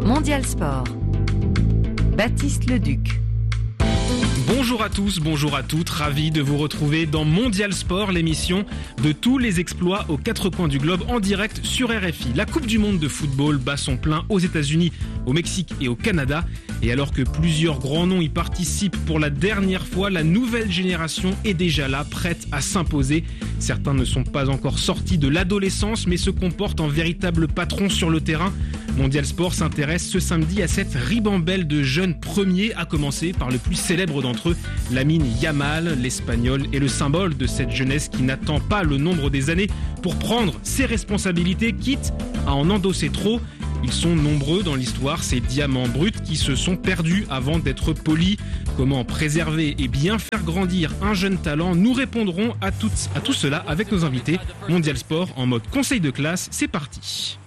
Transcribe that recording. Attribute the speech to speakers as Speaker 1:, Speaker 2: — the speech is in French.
Speaker 1: Mondial Sport. Baptiste Leduc.
Speaker 2: Bonjour à tous, bonjour à toutes, ravi de vous retrouver dans Mondial Sport, l'émission de tous les exploits aux quatre coins du globe en direct sur RFI. La Coupe du Monde de football bat son plein aux États-Unis, au Mexique et au Canada. Et alors que plusieurs grands noms y participent pour la dernière fois, la nouvelle génération est déjà là, prête à s'imposer. Certains ne sont pas encore sortis de l'adolescence, mais se comportent en véritables patrons sur le terrain. Mondial Sport s'intéresse ce samedi à cette ribambelle de jeunes premiers, à commencer par le plus célèbre d'entre eux, Lamine Yamal. L'Espagnol est le symbole de cette jeunesse qui n'attend pas le nombre des années pour prendre ses responsabilités, quitte à en endosser trop. Ils sont nombreux dans l'histoire, ces diamants bruts qui se sont perdus avant d'être polis. Comment préserver et bien faire grandir un jeune talent? Nous répondrons à tout cela avec nos invités. Mondial Sport en mode conseil de classe, c'est parti.